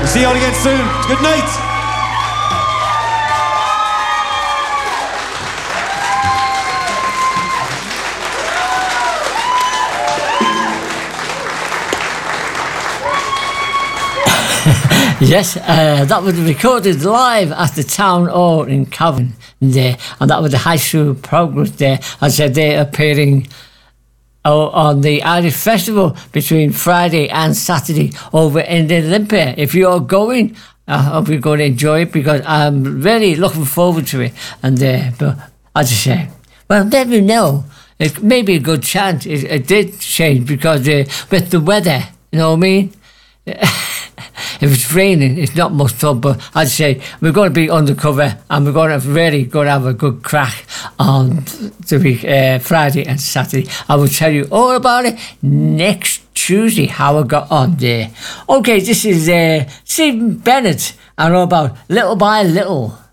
See you all again soon. Good night. Yes, that was recorded live at the Town Hall in Cavan there, and that was the High School Progress there. As I said, they're appearing on the Irish Festival between Friday and Saturday over in the Olympia. If you're going, I hope you're going to enjoy it, because I'm really looking forward to it. And but as I say, well, never know. It may be a good chance it did change, because with the weather, you know what I mean? If it's raining, it's not much fun, but I'd say we're going to be undercover, and we're going to have a good crack on the week, Friday and Saturday. I will tell you all about it next Tuesday, how I got on there. Okay, this is Stephen Bennett, and all about Little by Little.